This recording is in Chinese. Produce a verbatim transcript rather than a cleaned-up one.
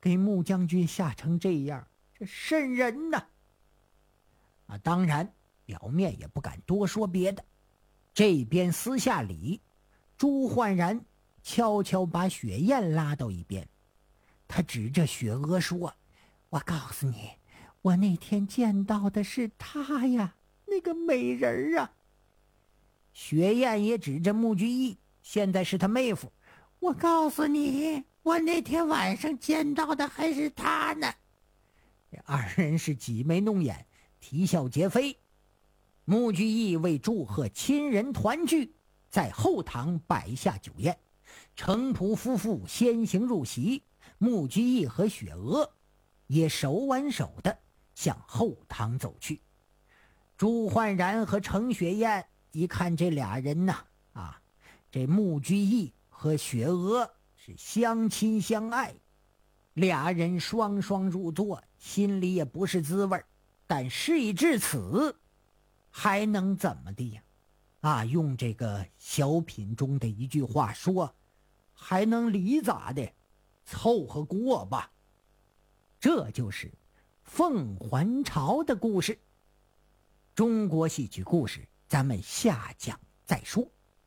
给穆将军吓成这样，这瘆人呐！啊，当然表面也不敢多说别的，这边私下里，朱焕然悄悄把雪雁拉到一边，他指着雪娥说：“我告诉你，我那天见到的是她呀，那个美人啊。”雪雁也指着穆居易，现在是他妹夫：“我告诉你，我那天晚上见到的还是她呢。”这二人是挤眉弄眼，啼笑皆非。穆居易为祝贺亲人团聚，在后堂摆下酒宴，程普夫妇先行入席，穆居易和雪娥也手挽手的向后堂走去。朱焕然和程雪雁一看这俩人呐，啊，这穆居易和雪娥是相亲相爱，俩人双双入座，心里也不是滋味，但事已至此，还能怎么的呀？啊，用这个小品中的一句话说，还能离咋的？凑合过吧。这就是凤还巢的故事。中国戏曲故事，咱们下讲再说。